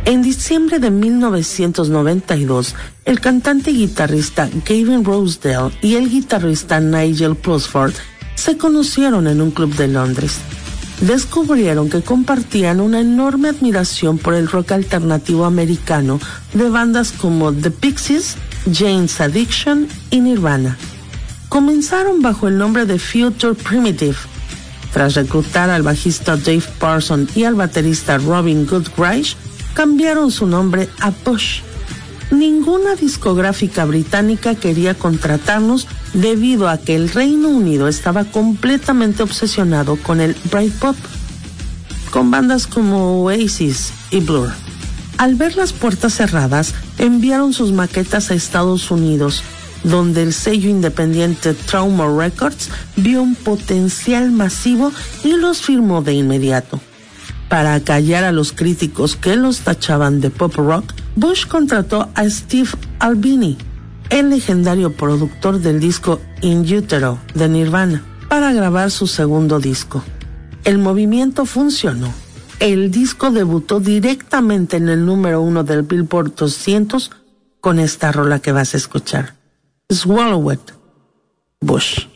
En diciembre de 1992, el cantante y guitarrista Gavin Rossdale y el guitarrista Nigel Plusford se conocieron en un club de Londres. Descubrieron que compartían una enorme admiración por el rock alternativo americano de bandas como The Pixies, Jane's Addiction y Nirvana. Comenzaron bajo el nombre de Future Primitive. Tras reclutar al bajista Dave Parsons y al baterista Robin Goodrich, cambiaron su nombre a Bush. Ninguna discográfica británica quería contratarnos debido a que el Reino Unido estaba completamente obsesionado con el Britpop, con bandas como Oasis y Blur. Al ver las puertas cerradas, enviaron sus maquetas a Estados Unidos, donde el sello independiente Trauma Records vio un potencial masivo y los firmó de inmediato. Para acallar a los críticos que los tachaban de pop rock, Bush contrató a Steve Albini, el legendario productor del disco In Utero de Nirvana, para grabar su segundo disco. El movimiento funcionó. El disco debutó directamente en el número 1 del Billboard 200 con esta rola que vas a escuchar. Swallow It, Bush.